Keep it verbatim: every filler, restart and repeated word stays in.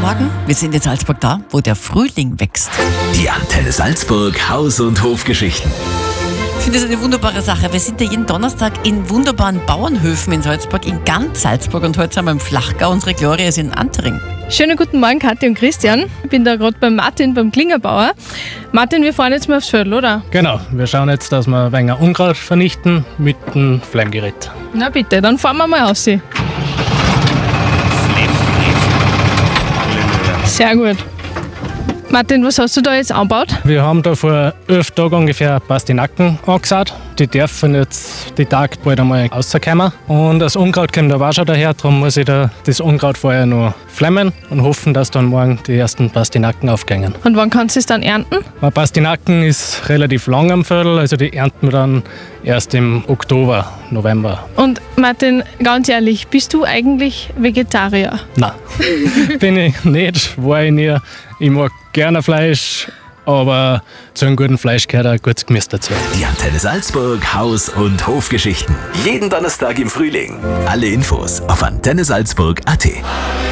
Morgen. Wir sind in Salzburg da, wo der Frühling wächst. Die Antenne Salzburg Haus- und Hofgeschichten. Ich finde das eine wunderbare Sache. Wir sind ja jeden Donnerstag in wunderbaren Bauernhöfen in Salzburg, in ganz Salzburg. Und heute sind wir im Flachgau. Unsere Gloria ist in Antering. Schönen guten Morgen, Kathi und Christian. Ich bin da gerade beim Martin, beim Klingerbauer. Martin, wir fahren jetzt mal aufs Feld, oder? Genau, wir schauen jetzt, dass wir ein wenig Unkraut vernichten mit dem Flemmgerät. Na bitte, dann fahren wir mal raus. Sehr gut. Martin, was hast du da jetzt angebaut? Wir haben da vor elf Tagen ungefähr Pastinaken angesät. Die dürfen jetzt die Tage bald einmal rauskommen. Und das Unkraut kommt aber auch schon daher, darum muss ich da das Unkraut vorher noch flemmen und hoffen, dass dann morgen die ersten Pastinaken aufgehen. Und wann kannst du es dann ernten? Weil Pastinaken ist relativ lang am Viertel, also die ernten wir dann erst im Oktober, November. Und Martin, ganz ehrlich, bist du eigentlich Vegetarier? Nein, bin ich nicht, war ich nie. Ich mag gerne Fleisch, aber zu einem guten Fleisch gehört ein gutes Gemüse dazu. Die Antenne Salzburg Haus- und Hofgeschichten. Jeden Donnerstag im Frühling. Alle Infos auf antenne salzburg punkt at.